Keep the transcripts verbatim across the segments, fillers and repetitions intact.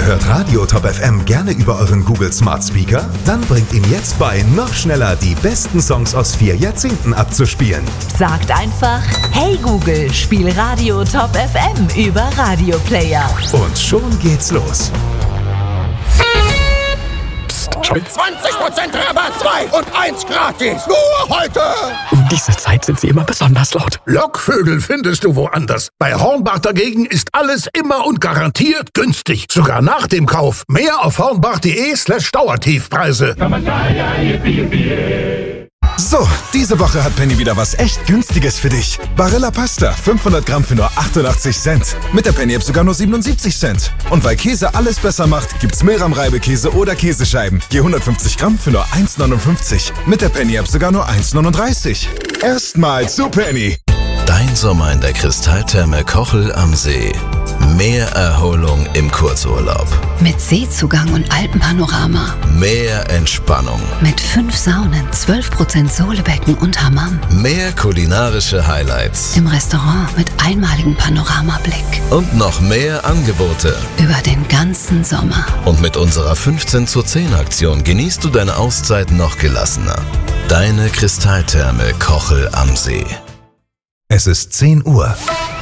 Ihr hört Radio Top F M gerne über euren Google Smart Speaker? Dann bringt ihm jetzt bei, noch schneller die besten Songs aus vier Jahrzehnten abzuspielen. Sagt einfach, hey Google, spiel Radio Top F M über Radio Player. Und schon geht's los. zwanzig Prozent Rabatt, zwei und eins gratis. Nur heute. Um diese Zeit sind sie immer besonders laut. Lockvögel findest du woanders. Bei Hornbach dagegen ist alles immer und garantiert günstig. Sogar nach dem Kauf. Mehr auf hornbach.de slash Dauertiefpreise. So, diese Woche hat Penny wieder was echt Günstiges für dich. Barilla Pasta, fünfhundert Gramm für nur achtundachtzig Cent. Mit der Penny-App sogar nur siebenundsiebzig Cent. Und weil Käse alles besser macht, gibt's Milram-Reibekäse oder Käsescheiben. Je hundertfünfzig Gramm für nur eins neunundfünfzig. Mit der Penny-App sogar nur eins neununddreißig. Erstmal zu Penny. Dein Sommer in der Kristalltherme Kochel am See. Mehr Erholung im Kurzurlaub. Mit Seezugang und Alpenpanorama. Mehr Entspannung. Mit fünf Saunen, zwölf Prozent Sohlebecken und Hammam. Mehr kulinarische Highlights. Im Restaurant mit einmaligem Panoramablick. Und noch mehr Angebote. Über den ganzen Sommer. Und mit unserer fünfzehn zu zehn Aktion genießt du deine Auszeit noch gelassener. Deine Kristalltherme Kochel am See. Es ist zehn Uhr.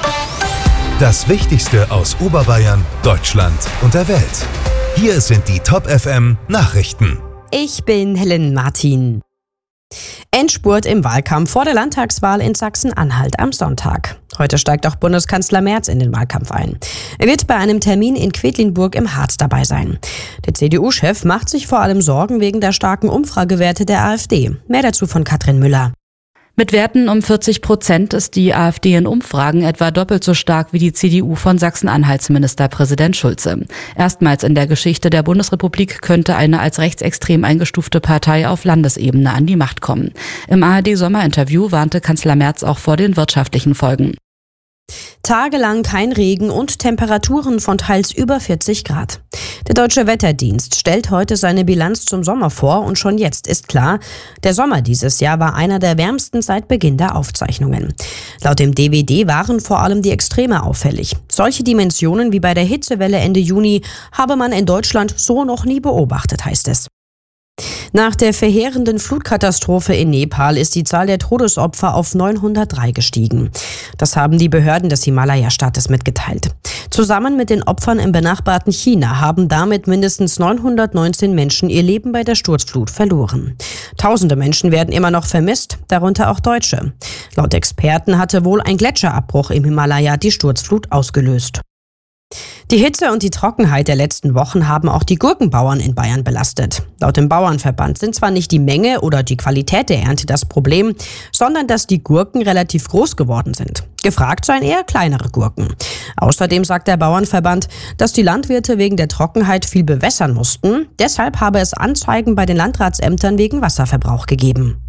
Das Wichtigste aus Oberbayern, Deutschland und der Welt. Hier sind die Top F M Nachrichten. Ich bin Helen Martin. Endspurt im Wahlkampf vor der Landtagswahl in Sachsen-Anhalt am Sonntag. Heute steigt auch Bundeskanzler Merz in den Wahlkampf ein. Er wird bei einem Termin in Quedlinburg im Harz dabei sein. Der C D U-Chef macht sich vor allem Sorgen wegen der starken Umfragewerte der AfD. Mehr dazu von Katrin Müller. Mit Werten um vierzig Prozent ist die AfD in Umfragen etwa doppelt so stark wie die C D U von Sachsen-Anhalts Ministerpräsident Schulze. Erstmals in der Geschichte der Bundesrepublik könnte eine als rechtsextrem eingestufte Partei auf Landesebene an die Macht kommen. Im A R D-Sommerinterview warnte Kanzler Merz auch vor den wirtschaftlichen Folgen. Tagelang kein Regen und Temperaturen von teils über vierzig Grad. Der Deutsche Wetterdienst stellt heute seine Bilanz zum Sommer vor und schon jetzt ist klar, der Sommer dieses Jahr war einer der wärmsten seit Beginn der Aufzeichnungen. Laut dem D W D waren vor allem die Extreme auffällig. Solche Dimensionen wie bei der Hitzewelle Ende Juni habe man in Deutschland so noch nie beobachtet, heißt es. Nach der verheerenden Flutkatastrophe in Nepal ist die Zahl der Todesopfer auf neunhundertdrei gestiegen. Das haben die Behörden des Himalaya-Staates mitgeteilt. Zusammen mit den Opfern im benachbarten China haben damit mindestens neunhundertneunzehn Menschen ihr Leben bei der Sturzflut verloren. Tausende Menschen werden immer noch vermisst, darunter auch Deutsche. Laut Experten hatte wohl ein Gletscherabbruch im Himalaya die Sturzflut ausgelöst. Die Hitze und die Trockenheit der letzten Wochen haben auch die Gurkenbauern in Bayern belastet. Laut dem Bauernverband sind zwar nicht die Menge oder die Qualität der Ernte das Problem, sondern dass die Gurken relativ groß geworden sind. Gefragt seien eher kleinere Gurken. Außerdem sagt der Bauernverband, dass die Landwirte wegen der Trockenheit viel bewässern mussten. Deshalb habe es Anzeigen bei den Landratsämtern wegen Wasserverbrauch gegeben.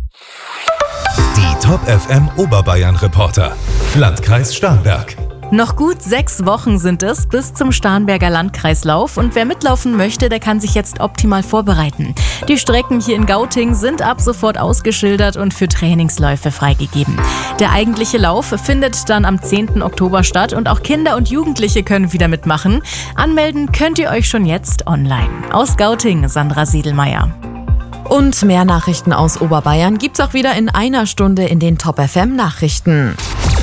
Die Top F M Oberbayern Reporter. Landkreis Starnberg. Noch gut sechs Wochen sind es bis zum Starnberger Landkreislauf und wer mitlaufen möchte, der kann sich jetzt optimal vorbereiten. Die Strecken hier in Gauting sind ab sofort ausgeschildert und für Trainingsläufe freigegeben. Der eigentliche Lauf findet dann am zehnten Oktober statt und auch Kinder und Jugendliche können wieder mitmachen. Anmelden könnt ihr euch schon jetzt online. Aus Gauting, Sandra Siedelmeier. Und mehr Nachrichten aus Oberbayern gibt's auch wieder in einer Stunde in den Top F M Nachrichten.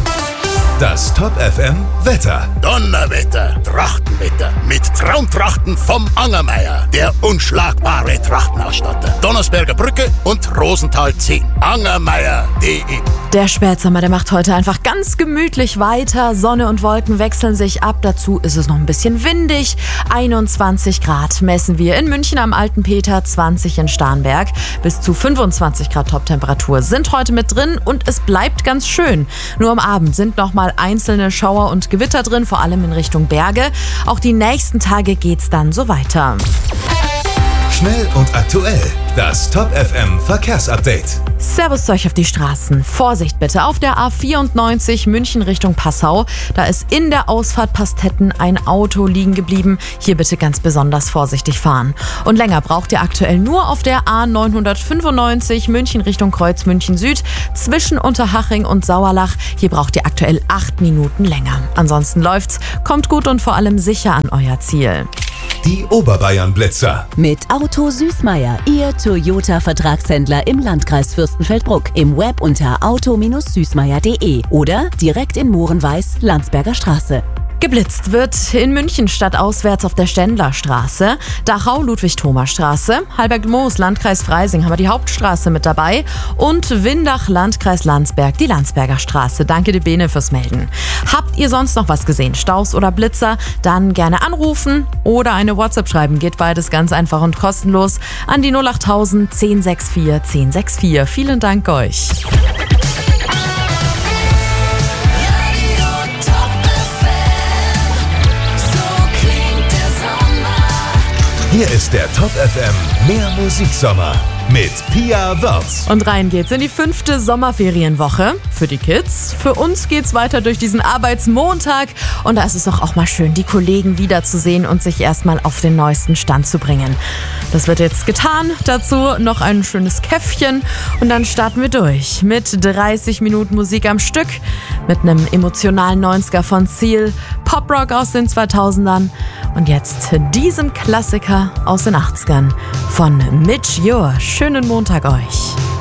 Das Top F M Wetter. Donnerwetter, Trachtenwetter mit Traumtrachten vom Angermeier, der unschlagbare Trachtenausstatter. Donnersberger Brücke und Rosenthal zehn. Angermeier punkt de. Der Spätsommer, der macht heute einfach ganz gemütlich weiter. Sonne und Wolken wechseln sich ab. Dazu ist es noch ein bisschen windig. einundzwanzig Grad messen wir in München am Alten Peter, zwanzig in Starnberg. Bis zu fünfundzwanzig Grad Toptemperatur sind heute mit drin und es bleibt ganz schön. Nur am Abend sind noch mal einzelne Schauer und Gewitter drin, vor allem in Richtung Berge. Auch die nächsten Tage geht's dann so weiter. Schnell und aktuell. Das Top F M Verkehrsupdate. Servus zu euch auf die Straßen. Vorsicht bitte auf der A vierundneunzig München Richtung Passau. Da ist in der Ausfahrt Pastetten ein Auto liegen geblieben. Hier bitte ganz besonders vorsichtig fahren. Und länger braucht ihr aktuell nur auf der A neunhundertfünfundneunzig München Richtung Kreuz München Süd zwischen Unterhaching und Sauerlach. Hier braucht ihr aktuell acht Minuten länger. Ansonsten läuft's. Kommt gut und vor allem sicher an euer Ziel. Die Oberbayern-Blitzer. Mit Auto Süßmeier, Ihr Toyota-Vertragshändler im Landkreis Fürstenfeldbruck. Im Web unter auto süßmeier punkt de oder direkt in Mohrenweiß, Landsberger Straße. Geblitzt wird in München stadtauswärts auf der Ständlerstraße, Dachau Ludwig-Thoma-Straße, Halberg-Moos Landkreis Freising haben wir die Hauptstraße mit dabei und Windach Landkreis Landsberg die Landsberger Straße. Danke dir Bene fürs Melden. Habt ihr sonst noch was gesehen, Staus oder Blitzer? Dann gerne anrufen oder eine WhatsApp schreiben. Geht beides ganz einfach und kostenlos an die null acht tausend zehn sechs vier zehn sechs vier. Vielen Dank euch. Hier ist der Top F M Mehr Musiksommer mit Pia Wörz. Und rein geht's in die fünfte Sommerferienwoche. Für die Kids. Für uns geht's weiter durch diesen Arbeitsmontag. Und da ist es doch auch mal schön, die Kollegen wiederzusehen und sich erstmal auf den neuesten Stand zu bringen. Das wird jetzt getan. Dazu noch ein schönes Käffchen. Und dann starten wir durch mit dreißig Minuten Musik am Stück. Mit einem emotionalen neunziger von Seal. Poprock aus den zweitausendern. Und jetzt diesem Klassiker aus den achtzigern von Mitch Ure. Schönen Montag euch.